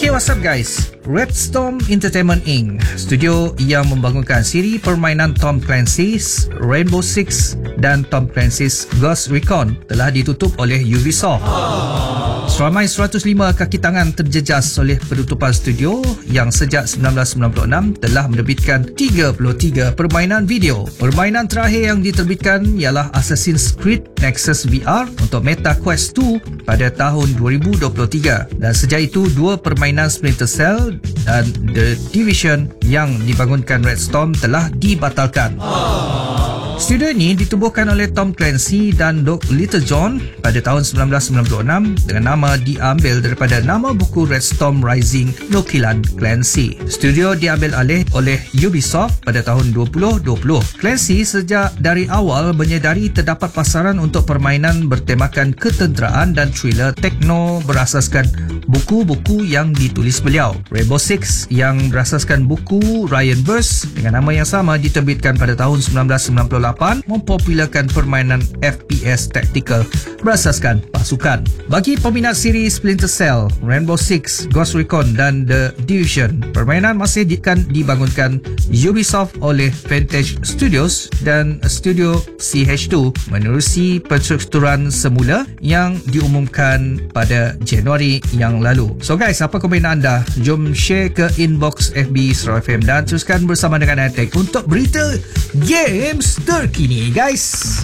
Okay, what's up guys? Red Storm Entertainment Inc., studio yang membangunkan siri permainan Tom Clancy's Rainbow Six dan Tom Clancy's Ghost Recon telah ditutup oleh Ubisoft. Seramai 105 kaki tangan terjejas oleh penutupan studio yang sejak 1996 telah menerbitkan 33 permainan video. Permainan terakhir yang diterbitkan ialah Assassin's Creed Nexus VR untuk Meta Quest 2 pada tahun 2023, dan sejak itu dua permainan Splinter Cell dan The Division yang dibangunkan Red Storm telah dibatalkan. Studio ini ditubuhkan oleh Tom Clancy dan Doug Littlejohn pada tahun 1996 dengan nama diambil daripada nama buku Red Storm Rising nukilan Clancy. Studio diambil alih oleh Ubisoft pada tahun 2020. Clancy sejak dari awal menyedari terdapat pasaran untuk permainan bertemakan ketenteraan dan thriller tekno berasaskan buku-buku yang ditulis beliau. Rainbow Six yang berasaskan buku Ryan Burst dengan nama yang sama diterbitkan pada tahun 1998 mempopularkan permainan FPS tactical berasaskan pasukan. Bagi peminat siri Splinter Cell, Rainbow Six, Ghost Recon dan The Division, permainan masih akan dibangunkan Ubisoft oleh Vantage Studios dan Studio CH2 menerusi penstrukturan semula yang diumumkan pada Januari yang lalu. So guys, apa komen anda? Jom share ke inbox FB Sarawak FM dan teruskan bersama dengan Attack untuk berita games terkini guys.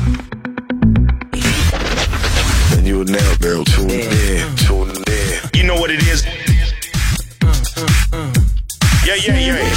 And you now now tune in. You know what it is. Yeah.